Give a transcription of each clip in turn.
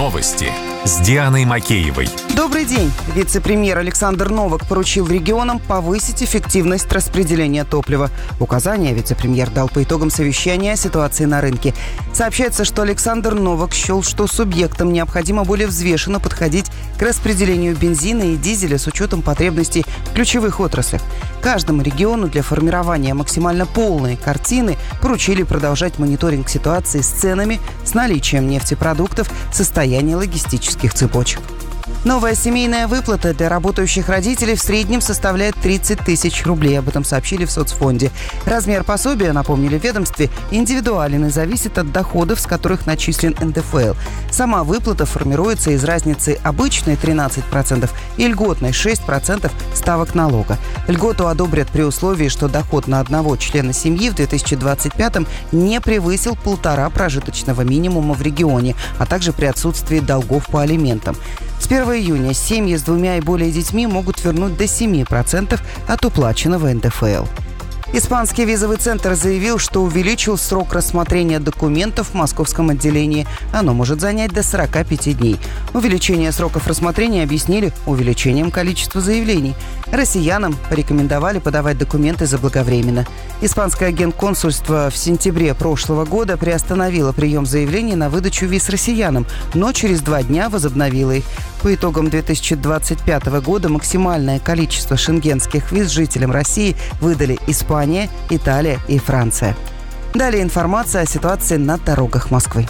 Новости с Дианой Макеевой. Добрый день. Вице-премьер Александр Новак поручил регионам повысить эффективность распределения топлива. Указания вице-премьер дал по итогам совещания о ситуации на рынке. Сообщается, что Александр Новак счел, что субъектам необходимо более взвешенно подходить к распределению бензина и дизеля с учетом потребностей в ключевых отраслях. Каждому региону для формирования максимально полной картины поручили продолжать мониторинг ситуации с ценами, с наличием нефтепродуктов, состояния логистических цепочек. Новая семейная выплата для работающих родителей в среднем составляет 30 тысяч рублей. Об этом сообщили в соцфонде. Размер пособия, напомнили в ведомстве, индивидуален и зависит от доходов, с которых начислен НДФЛ. Сама выплата формируется из разницы обычной 13% и льготной 6% ставок налога. Льготу одобрят при условии, что доход на одного члена семьи в 2025-м не превысил 1,5 прожиточного минимума в регионе, а также при отсутствии долгов по алиментам. С 1 июня семьи с 2 и более детьми могут вернуть до 7% от уплаченного НДФЛ. Испанский визовый центр заявил, что увеличил срок рассмотрения документов в московском отделении. Оно может занять до 45 дней. Увеличение сроков рассмотрения объяснили увеличением количества заявлений. Россиянам порекомендовали подавать документы заблаговременно. Испанское генконсульство в сентябре прошлого года приостановило прием заявлений на выдачу виз россиянам, но через 2 дня возобновило их. По итогам 2025 года максимальное количество шенгенских виз жителям России выдали Испания, Италия и Франция. Далее информация о ситуации на дорогах Москвы.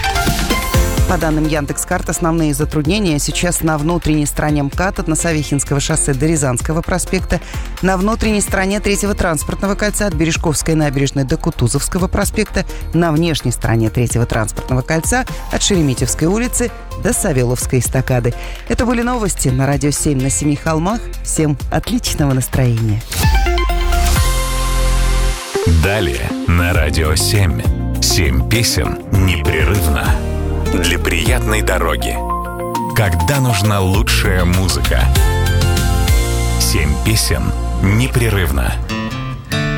По данным Яндекс.Карт, основные затруднения сейчас на внутренней стороне МКАД от Носовихинского шоссе до Рязанского проспекта, на внутренней стороне 3-го транспортного кольца от Бережковской набережной до Кутузовского проспекта, на внешней стороне 3-го транспортного кольца от Шереметьевской улицы до Савеловской эстакады. Это были новости на Радио 7 на 7 холмах. Всем отличного настроения. Далее на Радио 7. 7 песен непрерывно. Для приятной дороги. Когда нужна лучшая музыка. 7 песен непрерывно.